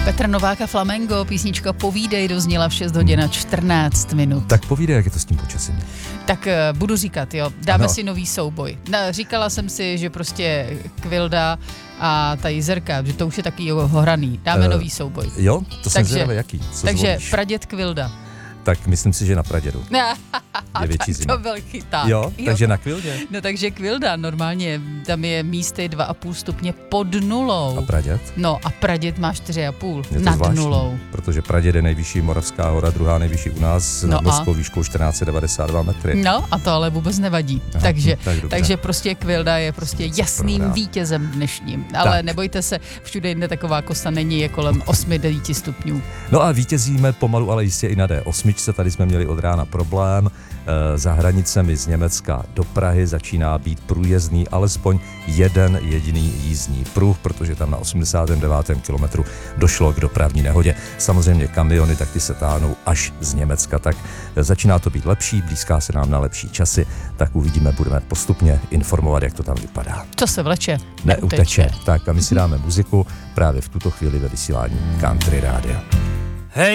Petr Novák a Flamengo, písnička Povídej dozněla v 6 hodin a 14 minut. Tak povídej, jak je to s tím počasím. Tak budu říkat, jo, dáme si nový souboj. Říkala jsem si, že prostě Kvilda a ta Jizerka, že to už je taky ohraný. Dáme nový souboj. Jo, to jsem zvědavý, jaký. Takže zvolíš? praděd Kvilda. Tak myslím si, že na pradědu. Je větší zima. To byl chyták. Jo, takže na Kvildě. No takže Kvilda, normálně tam je místy 2,5 stupně pod nulou. A Praděd? No a Praděd má 4,5 Je to nad zvláštní, nulou. protože Praděd je nejvyšší moravská hora, druhá nejvyšší u nás, nad mořskou výškou 1492 metry. No a to ale vůbec nevadí. Aha, takže prostě Kvilda je prostě jasným vítězem dnešním. Ale tak. Nebojte se, všude jinde taková kosa není, je kolem 8-9 stupňů. No a vítězíme pomalu, ale jistě i na D8. Tady jsme měli od rána problém. Za hranicemi z Německa do Prahy začíná být průjezdný alespoň jeden jediný jízdní pruh, protože tam na 89. kilometru došlo k dopravní nehodě. Samozřejmě kamiony, tak ty se táhnou až z Německa, tak začíná to být lepší, blízká se nám na lepší časy, tak uvidíme, budeme postupně informovat, jak to tam vypadá. Co se vleče, neuteče. Tak a my si dáme muziku právě v tuto chvíli ve vysílání Country Rádia.